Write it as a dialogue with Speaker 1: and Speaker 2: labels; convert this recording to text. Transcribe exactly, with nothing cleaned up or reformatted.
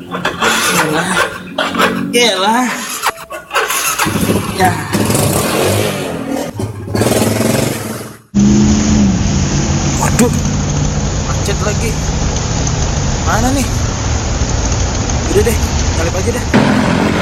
Speaker 1: Yalah. Yalah. Ya. Waduh. Macet lagi. Mana nih? Udah deh, nyalip aja deh.